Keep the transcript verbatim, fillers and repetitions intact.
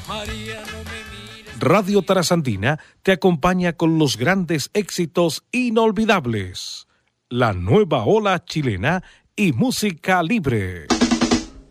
Radio Trasandina te acompaña con los grandes éxitos inolvidables. La nueva ola chilena y música libre.